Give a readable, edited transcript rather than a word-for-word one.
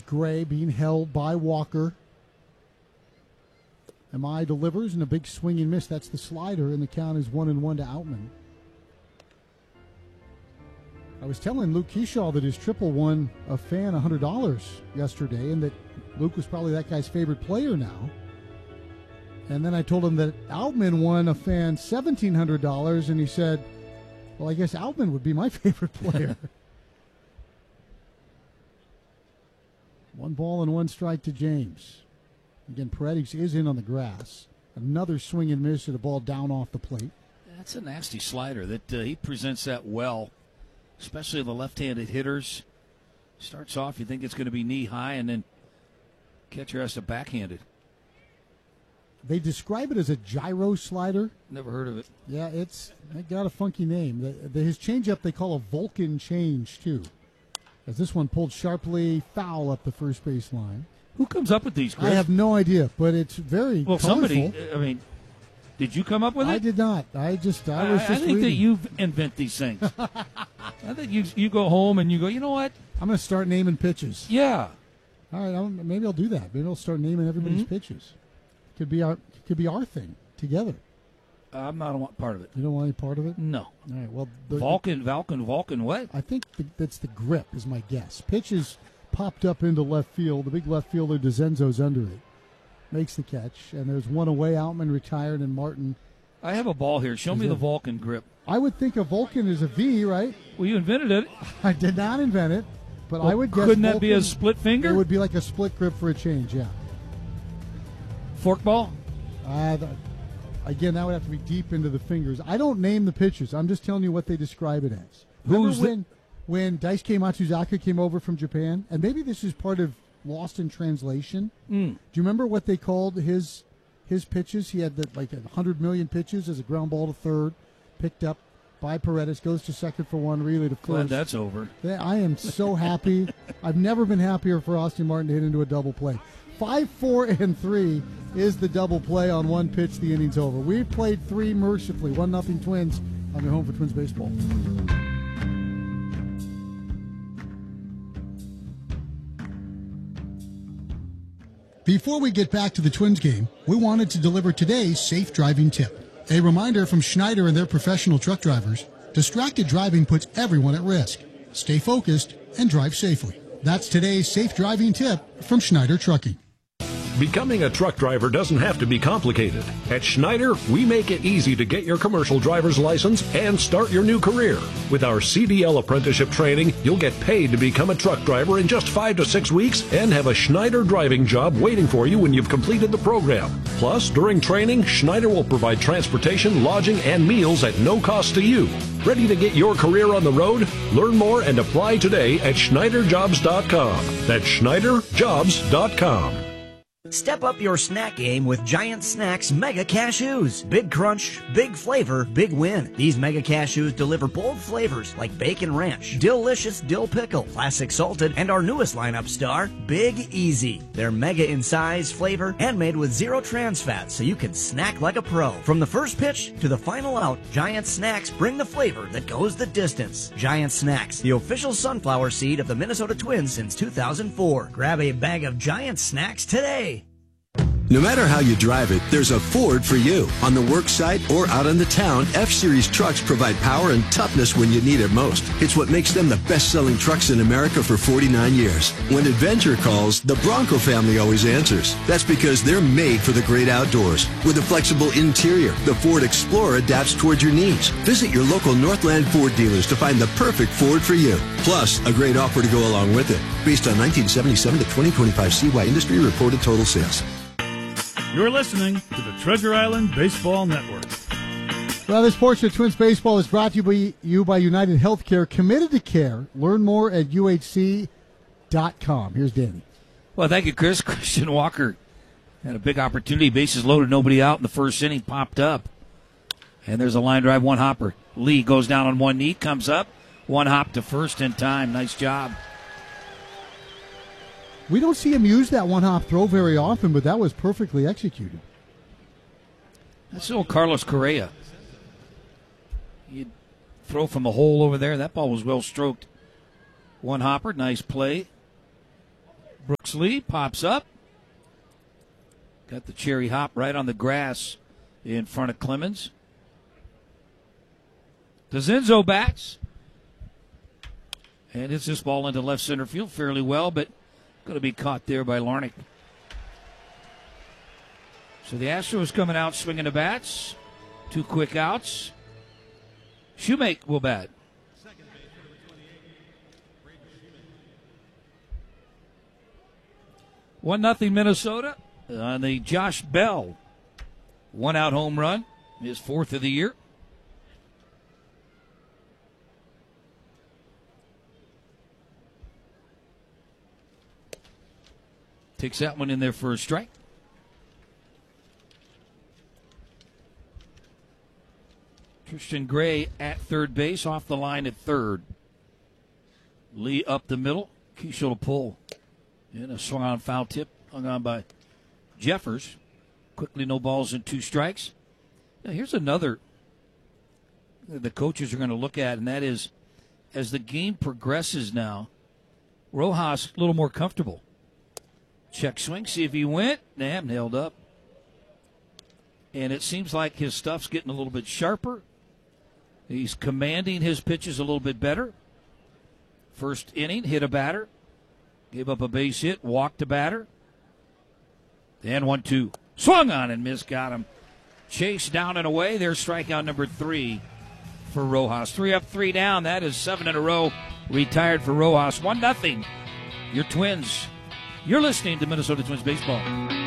Gray being held by Walker. Amaya delivers and a big swing and miss. That's the slider, and the count is 1-1 to Outman. I was telling Luke Keyshaw that his triple won a fan $100 yesterday, and that Luke was probably that guy's favorite player now. And then I told him that Outman won a fan $1,700, and he said, well, I guess Outman would be my favorite player. 1 ball and 1 strike to James. Again, Paredes is in on the grass. Another swing and miss at a ball down off the plate. That's a nasty slider. That he presents that well, especially the left-handed hitters. Starts off, you think it's going to be knee high, and then catcher has to backhand it. They describe it as a gyro slider. Never heard of it. Yeah, it got a funky name. His changeup they call a Vulcan change, too. As this one pulled sharply foul up the first base line. Who comes up with these, Chris? I have no idea, but it's very colorful. Somebody, I mean, did you come up with it? I did not. I was just I think reading. that you invent these things. I think you go home and you go, you know what? I'm going to start naming pitches. Yeah. All right, maybe I'll do that. Maybe I'll start naming everybody's pitches. Could be our thing together. I'm not a part of it. You don't want any part of it? No. All right. Well, Vulcan, what? I think that's the grip is my guess. Pitches popped up into left field. The big left fielder DeZenzo's under it. Makes the catch, and there's one away. Outman retired, and Martin. I have a ball here. Show me the Vulcan grip. I would think a Vulcan is a V, right? Well, you invented it. I did not invent it, but I would guess. Couldn't that Vulcan, be a split finger? It would be like a split grip for a change, yeah. Forkball? Again, that would have to be deep into the fingers. I don't name the pitches. I'm just telling you what they describe it as. Remember when Daisuke Matsuzaka came over from Japan? And maybe this is part of Lost in Translation. Do you remember what they called his pitches? He had like 100 million pitches as a ground ball to third, picked up by Paredes, goes to second for one, relay to first. Glad that's over. I am so happy. I've never been happier for Austin Martin to hit into a double play. 5, 4, and 3 is the double play on one pitch. The inning's over. We played 3 mercifully. 1-0 Twins on your home for Twins baseball. Before we get back to the Twins game, we wanted to deliver today's safe driving tip. A reminder from Schneider and their professional truck drivers, distracted driving puts everyone at risk. Stay focused and drive safely. That's today's safe driving tip from Schneider Trucking. Becoming a truck driver doesn't have to be complicated. At Schneider, we make it easy to get your commercial driver's license and start your new career. With our CDL apprenticeship training, you'll get paid to become a truck driver in just 5 to 6 weeks and have a Schneider driving job waiting for you when you've completed the program. Plus, during training, Schneider will provide transportation, lodging, and meals at no cost to you. Ready to get your career on the road? Learn more and apply today at SchneiderJobs.com. That's SchneiderJobs.com. Step up your snack game with Giant Snacks Mega Cashews. Big crunch, big flavor, big win. These Mega Cashews deliver bold flavors like bacon ranch, delicious dill pickle, classic salted, and our newest lineup star, Big Easy. They're mega in size, flavor, and made with 0 trans fat, so you can snack like a pro. From the first pitch to the final out, Giant Snacks bring the flavor that goes the distance. Giant Snacks, the official sunflower seed of the Minnesota Twins since 2004. Grab a bag of Giant Snacks today. No matter how you drive it, there's a Ford for you. On the work site or out on the town, F-Series trucks provide power and toughness when you need it most. It's what makes them the best-selling trucks in America for 49 years. When adventure calls, the Bronco family always answers. That's because they're made for the great outdoors. With a flexible interior, the Ford Explorer adapts towards your needs. Visit your local Northland Ford dealers to find the perfect Ford for you. Plus, a great offer to go along with it. Based on 1977 to 2025 CY industry reported total sales. You're listening to the Treasure Island Baseball Network. Well, this portion of Twins Baseball is brought to you by United Healthcare, committed to care. Learn more at UHC.com. Here's Danny. Well, thank you, Chris. Christian Walker had a big opportunity. Bases loaded, nobody out in the first inning, popped up. And there's a line drive, one hopper. Lee goes down on one knee, comes up, one hop to first in time. Nice job. We don't see him use that one-hop throw very often, but that was perfectly executed. That's old Carlos Correa. He'd throw from the hole over there. That ball was well stroked. One hopper, nice play. Brooks Lee pops up. Got the cherry hop right on the grass in front of Clemens. DeZenzo bats. And hits this ball into left center field fairly well, but going to be caught there by Larnach. So the Astros coming out swinging the bats. 2 quick outs. Shoemake will bat. 1-0 Minnesota on the Josh Bell 1-out home run, his 4th of the year. Takes that one in there for a strike. Christian Gray at third base, off the line at third. Lee up the middle. Keishel to pull. And a swung on foul tip, hung on by Jeffers. Quickly, no balls and 2 strikes. Now, here's another the coaches are going to look at, and that is, as the game progresses now, Rojas a little more comfortable. Check swing, see if he went. Damn, nailed up. And it seems like his stuff's getting a little bit sharper. He's commanding his pitches a little bit better. First inning, hit a batter. Gave up a base hit, walked a batter. Then 1-2. Swung on and missed, got him. Chase down and away. There's strikeout number 3 for Rojas. 3 up, 3 down. That is 7 in a row. Retired for Rojas. 1-0. Your Twins. You're listening to Minnesota Twins Baseball.